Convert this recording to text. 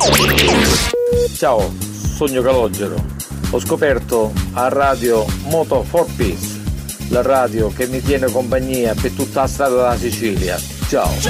Ciao, sogno Calogero. Ho scoperto a radio Moto 4 Peace, la radio che mi tiene compagnia per tutta la strada della Sicilia. Ciao.